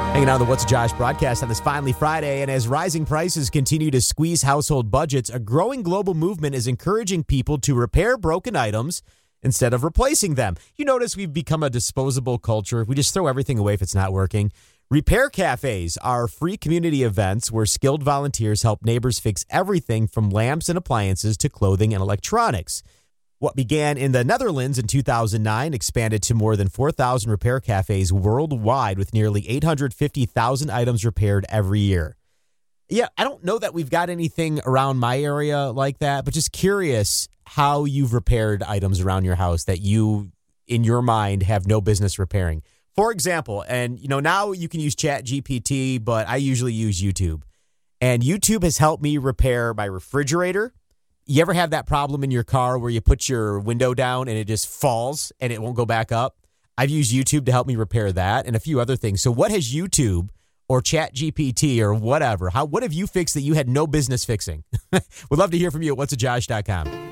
Hanging out on the What's Josh broadcast on this finally Friday, and as rising prices continue to squeeze household budgets, a growing global movement is encouraging people to repair broken items instead of replacing them. You notice we've become a disposable culture. We just throw everything away if it's not working. Repair cafes are free community events where skilled volunteers help neighbors fix everything from lamps and appliances to clothing and electronics. What began in the Netherlands in 2009 expanded to more than 4,000 repair cafes worldwide with nearly 850,000 items repaired every year. Yeah, I don't know that we've got anything around my area like that, but just curious how you've repaired items around your house that you, in your mind, have no business repairing. For example, and now you can use ChatGPT, but I usually use YouTube. And YouTube has helped me repair my refrigerator. You ever have that problem in your car where you put your window down and it just falls and it won't go back up? I've used YouTube to help me repair that and a few other things. So what has YouTube or ChatGPT or whatever, what have you fixed that you had no business fixing? We'd love to hear from you at whatsajosh.com.